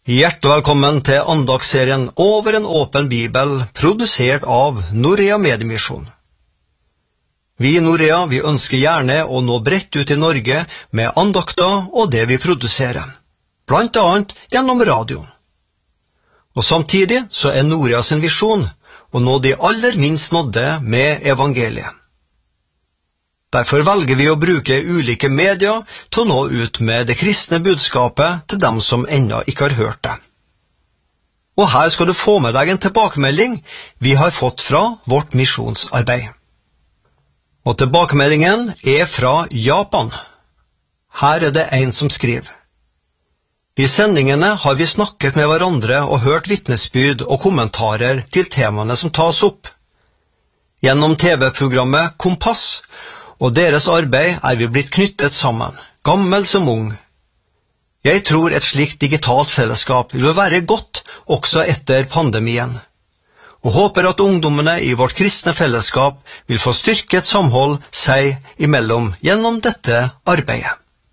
Hjertelig velkommen til andagsserien Over en åpen bibel, produsert av Norea Mediemisjon. Vi i Norea vi ønsker gjerne å nå bredt ut i Norge med andakter og det vi produserer, blant annet gjennom radioen. Og samtidig så Norea sin visjon å nå de aller minst nådde med evangeliet. Derfor velger vi å bruke ulike medier til å nå ut med det kristne budskapet til dem som ennå ikke har hørt det. Og her skal du få med deg en tilbakemelding vi har fått fra vårt misjonsarbeid. Og tilbakemeldingen fra Japan. Her det en som skriver. I sendingene har vi snakket med hverandre og hørt vitnesbyrd og kommentarer til temaene som tas opp. Gjennom TV-programmet Kompass og deres arbeid vi blitt knyttet sammen, gammel som ung. Jeg tror et slikt digitalt fellesskap vil være godt også etter pandemien, og håper at ungdommene i vårt kristne fellesskap vil få styrket samhold seg imellom gjennom dette arbeidet.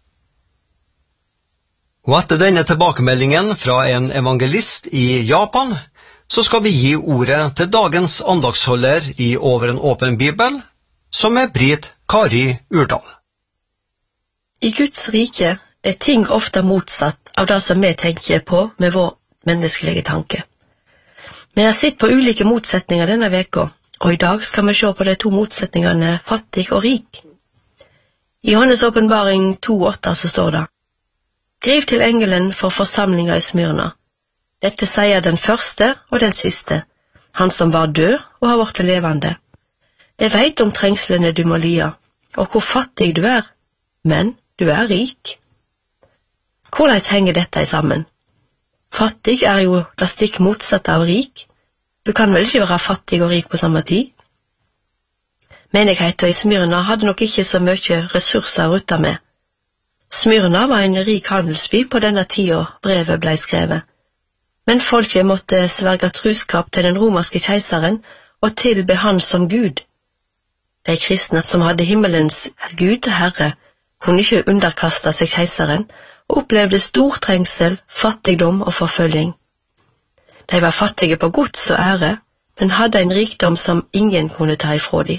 Og etter denne tilbakemeldingen fra en evangelist i Japan, så skal vi gi ordet til dagens andagsholder i Over en åpen bibel, som Britt Kari Urdal. I Guds rike ting ofte motsatt av det som vi tenker på med vår menneskelige tanke. Vi har sett på ulike motsetninger denne veka, og i dag skal vi se på de to motsetningene fattig og rik. I Johannes åpenbaring 2,8 så står det: Skriv til engelen for forsamlinga i Smyrna. Dette sier den første og den siste, han som var død og har vært levende. Jeg vet om trengslene du må lia, og hvor fattig du men du rik. Hvordan henger dette sammen? Fattig jo det stikk motsatte av rik. Du kan vel ikke være fattig og rik på samme tid? Menigheten i Smyrna hadde nok ikke så mye ressurser å rutte med. Smyrna var en rik handelsby på denne tida brevet ble skrevet, men folket måtte sverge truskap til den romerske keiseren og tilbe han som Gud. De kristne som hadde himmelens Gud Herre, kunne ikke underkaste seg keiseren, og opplevde stor trengsel, fattigdom og forfølging. De var fattige på gods og ære, men hadde en rikdom som ingen kunne ta ifra dem.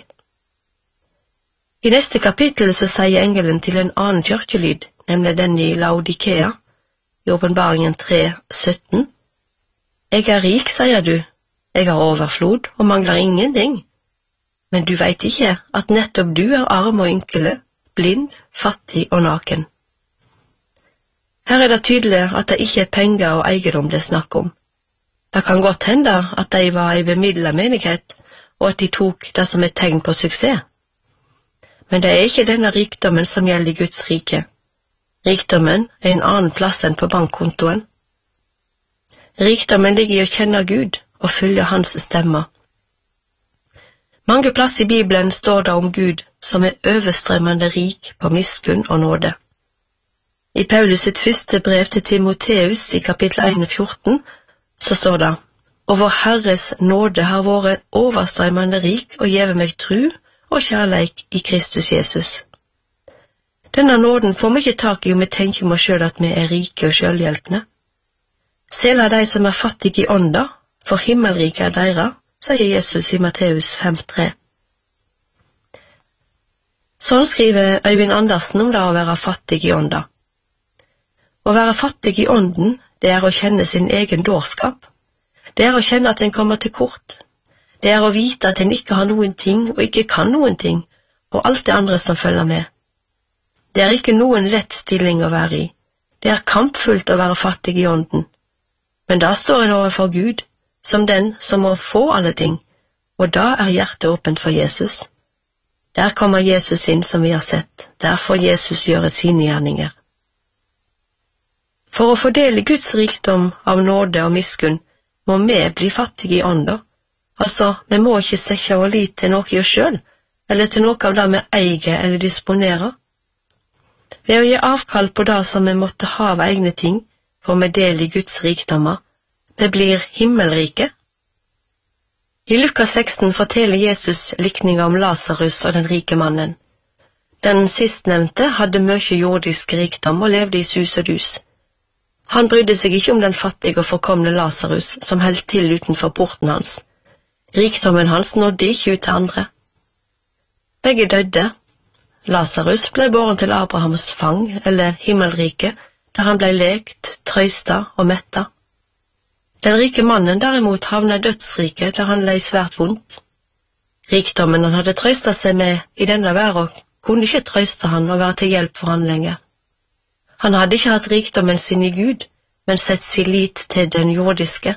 I neste kapittel så sier engelen til en annen kirkelyd, nemlig den i Laodikea, i åpenbaringen 3,17. Jeg rik, sier du, jeg har overflod og mangler ingenting. Men du vet ikke at nettopp du arm og ynkele, blind, fattig og naken. Her det tydelig at det ikke penger og eiendom det snakk om. Det kan godt hende at de var en bemidlet menighet, og at de tok det som et tegn på suksess. Men det ikke denne rikdommen som gjelder i Guds rike. Rikdommen en annen plass enn på bankkontoen. Rikdommen ligger i å kjenne Gud og følge hans stemmer. Mange plass i Bibelen står det om Gud som overstrømmende rik på miskunn og nåde. I Paulus sitt første brev til Timoteus i kapittel 1,14 så står det: Og vår Herres nåde har vært overstrømmende rik og gjeve meg tru og kjærleik i Kristus Jesus. Denne nåden får vi ikke tak i om vi tenker om oss selv at vi rike og selvhjelpende. Selv de som fattige i ånda, for himmelriket deres, sier Jesus i Matteus 5,3. Sånn skriver Øyvind Andersen om det å være fattig i ånda. Å være fattig i ånden, det å kjenne sin egen dårskap. Det å kjenne at en kommer til kort. Det å vite at en ikke har noen ting og ikke kan noen ting, og alt det andre som følger med. Det ikke noen lett stilling å være i. Det kampfullt å være fattig i ånden. Men da står en overfor Gud, som den som må få alle ting, og da hjertet åpent for Jesus. Der kommer Jesus inn som vi har sett, der får Jesus gjøre sine gjerninger. For å fordele Guds rikdom av nåde og miskunn, må vi bli fattige i ånda. Altså, vi må ikke sette vår lit til noe i oss selv, eller til noe av det vi eier eller disponerer. Ved å gi avkall på det som vi måtte ha av egne ting, får vi del i Guds rikdommer. Det blir himmelrike. I Lukas 16 forteller Jesus likninga om Lazarus og den rike mannen. Den sistnevnte hadde mye jordisk rikdom og levde i sus og dus. Han brydde seg ikke om den fattige og forkomne Lazarus som held til utenfor porten hans. Rikdommen hans nådde ikke ut til andre. Begge døde. Lazarus ble båren til Abrahams fang, eller himmelrike, der han ble lekt, trøysta og metta. Den rike mannen derimot havna i dødsriket, der han lei svært vondt. Rikdommen han hadde trøysta seg med i denne verden, kunne ikke trøyste han og være til hjelp for han lenger. Han hadde ikke hatt rikdommen sin i Gud, men sett sin lit til den jordiske.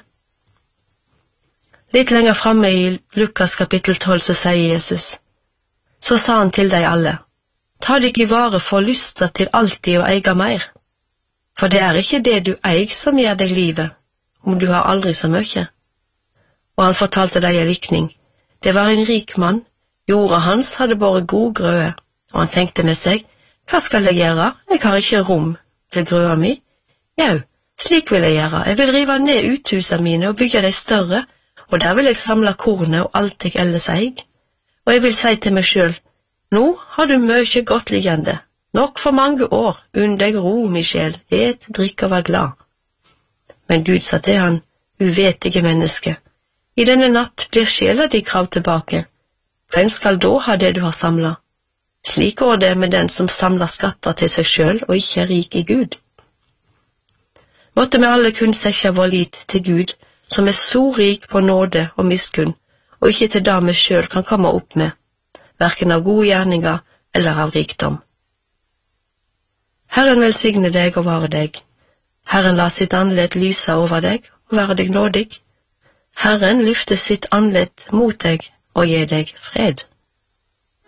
Litt lenger framme i Lukas kapittel 12 så sier Jesus: Så sa han til deg alle, ta deg i vare for lysta til alltid å eie mer, for det er ikke det du eier som gir deg livet, om du har aldri så mye. Og han fortalte deg en likning. Det var en rik mann, jorda hans hadde båret god grøde, og han tenkte med seg, hva skal jeg gjøre, jeg har ikke rom til grøda mi. Jau, slik vil jeg gjøre, jeg vil rive ned uthusa mine og bygge de større, og der vil jeg samle kornet og alt jeg ellers eier. Og jeg vil si til meg selv, nå har du mye godt liggende, nok for mange år, unn deg ro, min sjel, et, drikk og vær glad. Men Gud sa til han, uvetige menneske, i denne natt blir sjela di krav tilbake. Hvem skal da ha det du har samlet? Slik går det med den som samler skatter til seg selv og ikke er rik i Gud. Måtte vi alle kun sette vår lit til Gud, som er så rik på nåde og miskunn, og ikke til det vi selv kan komme opp med, hverken av gode gjerninger eller av rikdom. Herren velsigne deg og vare deg. Herren la sitt andlet lyse over deg og være deg nådig. Herren lyfte sitt andlet mot deg og gi deg fred.